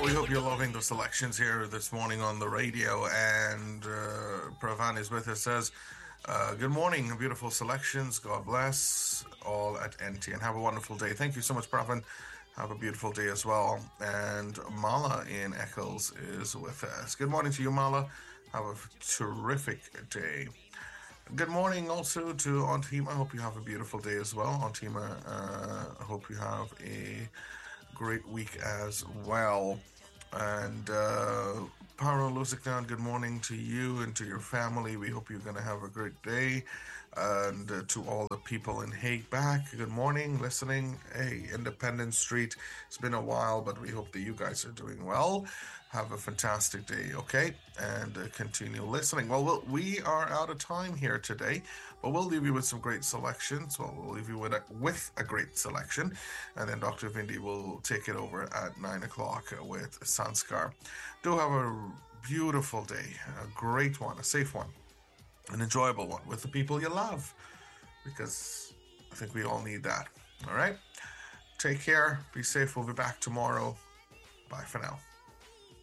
We hope you're loving the selections here this morning on the radio. And Pravan is with us, says, good morning, beautiful selections. God bless all at NT and have a wonderful day. Thank you so much, Pravan. Have a beautiful day as well. And Mala in Eccles is with us. Good morning to you, Mala. Have a terrific day. Good morning also to Aunt Hema. I hope you have a beautiful day as well. Aunt Hema, I hope you have a great week as well. And Paro Lusiknan, good morning to you and to your family. We hope you're going to have a great day. And to all the people in Hague back, good morning, listening. Hey, Independence Street, it's been a while, but we hope that you guys are doing well. Have a fantastic day, okay? And continue listening. Well, we are out of time here today, but we'll leave you with some great selections. Well, we'll leave you with a great selection. And then Dr. Vindi will take it over at 9 o'clock with Sanskar. Do have a beautiful day, a great one, a safe one, an enjoyable one with the people you love, because I think we all need that. All right? Take care. Be safe. We'll be back tomorrow. Bye for now.